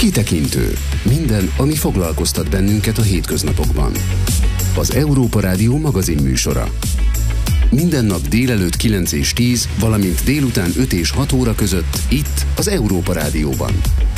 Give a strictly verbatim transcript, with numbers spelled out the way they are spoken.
Kitekintő. Minden, ami foglalkoztat bennünket a hétköznapokban. Az Európa Rádió magazinműsora. Minden nap délelőtt kilenc és tíz, valamint délután öt és hat óra között itt az Európa Rádióban.